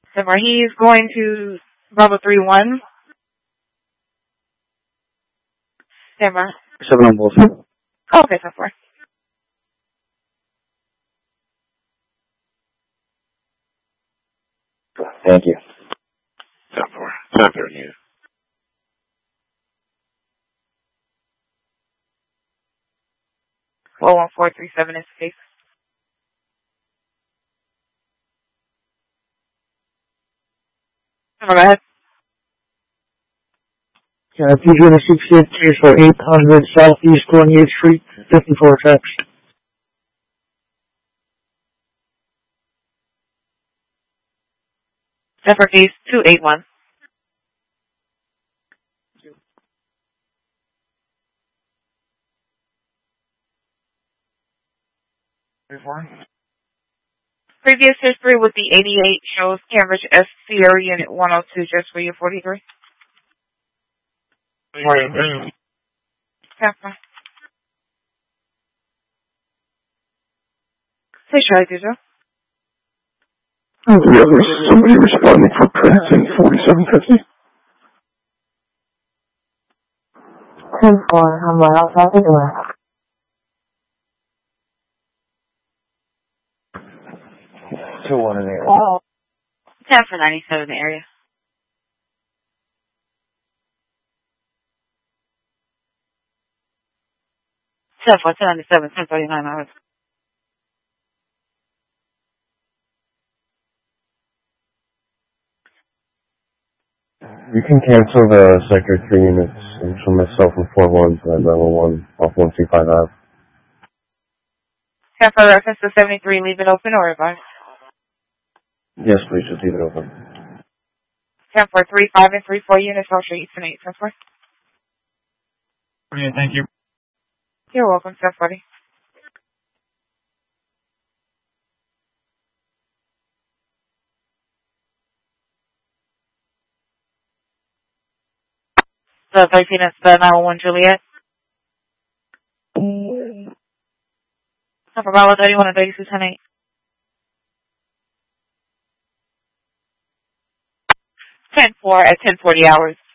Summer, he's going to Bravo 3-1. Summer. 7 on both. Oh, okay, 10-4. Thank you. 10-4. 10-4, yeah. Well, 1437 is the case. Go ahead. Yeah, PG-168 case for 800 Southeast 28th Street, 54 text. Zephyr case 281. Previous history with the 88 shows Cambridge S. Sierra Unit 102 just for you, 43. Kappa. Say, Charlie, did you? Yeah, there's somebody responding for Prince in 4750. 10-4, I'm well outside the door. 2-1 in the area. Oh. 10 for 97 in the area. Except for 1097, 1039 hours. You can cancel the Sector 3 units from myself and 4-1 to 911 off 125 Ave. 10 for reference to 73, leave it open or revise. Yes, please, just leave it open. 10 for 35 and 34 units, I'll show you tonight, 10 for. Okay, thank you. You're welcome, 1040. The 13 is the 911 Juliet. 10 for Bravo 31 and 32, 10-8. 10-4 at 10:40 hours.